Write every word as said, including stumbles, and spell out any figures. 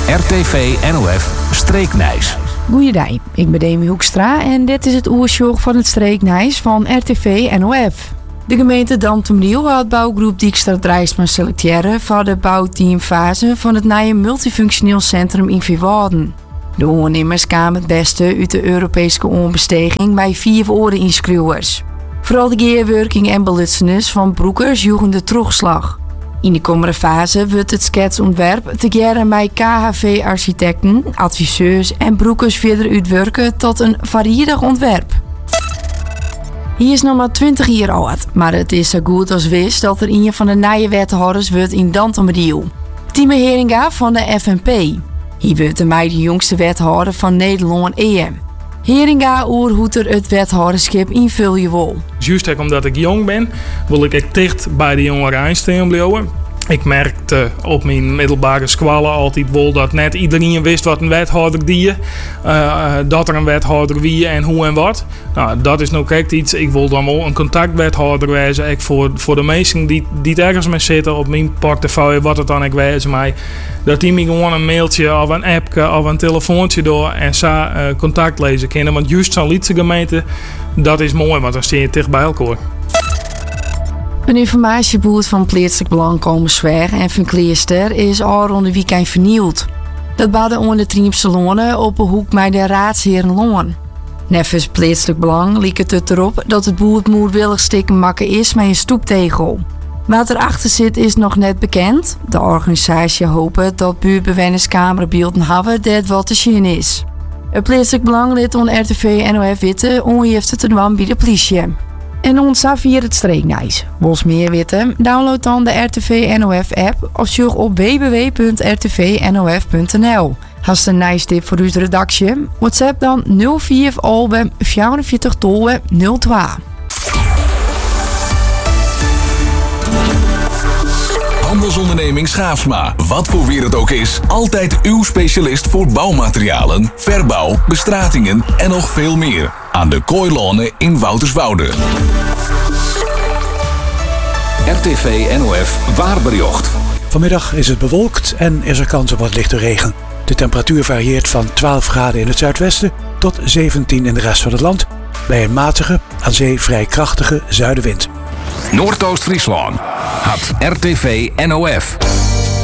R T V N O F Streeknijs. Goeiedag, ik ben Demi Hoekstra en dit is het oersjoch van het Streeknijs van R T V N O F. De gemeente Dantum-Riel had bouwgroep Dijkstra Drijsma selecteren voor de bouwteamfase van het nieuwe multifunctioneel centrum in Vierwouden. De ondernemers kwamen het beste uit de Europese onbesteging bij vier oren-inschrijvers. Vooral de gearworking en belutsenis van broekers joegen de terugslag. In de komende fase wordt het schetsontwerp together bij K H V-architecten, adviseurs en broekers verder uitwerken tot een varierig ontwerp. Hij is nog maar twintig jaar oud, maar het is zo goed als wist dat er een van de nieuwe wethouders wordt in Dantum-Riel. Tine Heringa van de F N P. Hij wordt de mij de jongste wethouder van Nederland E M. Heringa oer hoe er het wethouderschap invullen wil. Juist omdat ik jong ben, wil ik echt dicht bij de jongeren aanstaan blijven. Ik merkte op mijn middelbare scholen altijd wel dat net iedereen wist wat een wethouder die, uh, dat er een wethouder wie en hoe en wat. Nou, dat is nou echt iets. Ik wil dan wel een contactwethouder wezen. Ik voor, voor de meesten die, die ergens mee zitten op mijn portefeuille, wat het dan ik wezen mij. Dat die me gewoon een mailtje of een appje of een telefoontje door en zo uh, contact lezen kunnen. Want juist zo'n Lietse gemeente, dat is mooi, want dan sta je dicht bij elkaar. Een informatieboot van plaatselijk belang komen Zwaar en Van Kleester is al rond de weekend vernieuwd. Dat baden onder de Triemse Lonen op een hoek bij de Raadsheren Loon. Neffens plaatselijk belang liep het erop dat het boot moedwillig stikken makken is met een stoeptegel. Wat erachter zit is nog net bekend. De organisatie hoopt dat buurtbewoners camerabeelden hebben dat wat te zien is. Het plaatselijk belang liet on R T V N O F weten ongeeft het te doen bij de politie. En ons vier het Streeknijs. Wils meer weten? Download dan de R T V N O F app of zoek op w w w punt r t v n o f punt n l. Hast een nice tip voor uw redactie? WhatsApp dan nul vier albe vierenveertig tolwe nul twee. Handelsonderneming Schaafsma. Wat voor weer het ook is, altijd uw specialist voor bouwmaterialen, verbouw, bestratingen en nog veel meer. Aan de Kooilonen in Wouterswoude. R T V N O F Waarbericht. Vanmiddag is het bewolkt en is er kans op wat lichte regen. De temperatuur varieert van twaalf graden in het zuidwesten tot zeventien in de rest van het land. Bij een matige, aan zee vrij krachtige zuidenwind. Noordoost-Friesland had R T V N O F.